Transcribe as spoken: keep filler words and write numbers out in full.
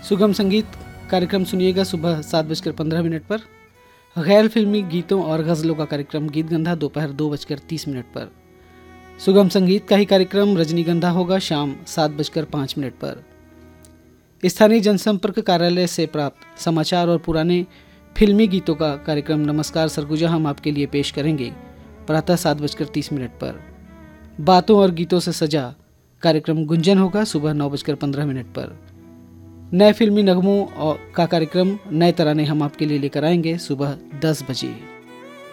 सुगम संगीत कार्यक्रम सुनिएगा सुबह सात बजकर पंद्रह मिनट पर। गैर फिल्मी गीतों और गज़लों का कार्यक्रम गीत गंधा दोपहर दो बजकर तीस मिनट पर। सुगम संगीत का ही कार्यक्रम रजनीगंधा होगा शाम सात बजकर पाँच मिनट पर। स्थानीय जनसंपर्क कार्यालय से प्राप्त समाचार और पुराने फिल्मी गीतों का कार्यक्रम नमस्कार सरगुजा हम आपके लिए पेश करेंगे प्रातः सात बजकर तीस मिनट पर। बातों और गीतों से सजा कार्यक्रम गुंजन होगा सुबह नौ बजकर पंद्रह मिनट पर। नए फिल्मी नगमों का कार्यक्रम नए तराने हम आपके लिए लेकर आएंगे सुबह दस बजे।